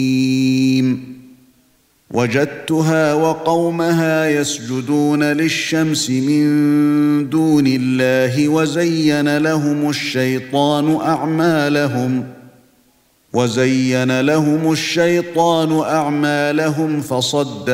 وجدتها وقومها يسجدون للشمس من دون الله وزين لهم الشيطان أعمالهم فصد